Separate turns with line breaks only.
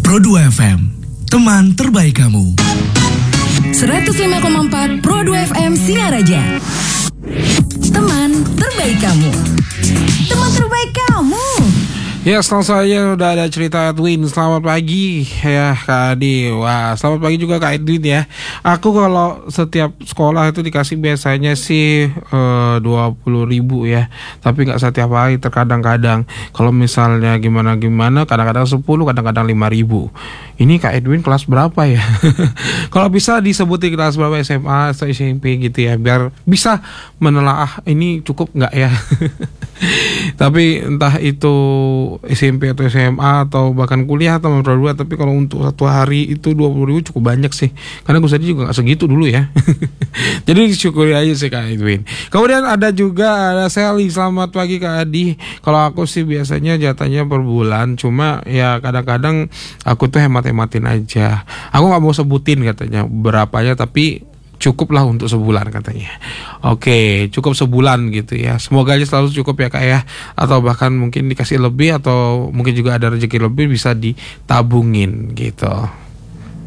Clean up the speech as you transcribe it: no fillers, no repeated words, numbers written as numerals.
Pro2 FM, teman terbaik kamu.
105,4 Pro2 FM Singaraja. Teman terbaik kamu. Teman terbaik kamu.
Ya, setelah saya udah ada cerita Edwin. Selamat pagi ya Kak Adi. Wah, selamat pagi juga Kak Edwin ya. Aku kalau setiap sekolah itu dikasih biasanya sih 20.000 ya. Tapi gak setiap hari, terkadang-kadang. Kalau misalnya gimana-gimana, kadang-kadang 10, kadang-kadang 5.000. Ini Kak Edwin kelas berapa ya? Kalau bisa disebutin kelas berapa, SMA atau SMP gitu ya, biar bisa menelaah ini cukup gak ya. Tapi entah itu SMP atau SMA atau bahkan kuliah atau Pro2, tapi kalau untuk satu hari itu 20.000 cukup banyak sih. Karena gue sendiri juga gak segitu dulu ya. Jadi syukuri aja sih Kak Edwin. Kemudian ada juga ada Sally. Selamat pagi Kak Adi. Kalau aku sih biasanya jatahnya per bulan, cuma ya kadang-kadang aku tuh hemat-hematin aja. Aku gak mau sebutin katanya berapanya, tapi cukup lah untuk sebulan katanya. Oke, cukup sebulan gitu ya. Semoga aja selalu cukup ya Kak ya. Atau bahkan mungkin dikasih lebih, atau mungkin juga ada rezeki lebih bisa ditabungin gitu.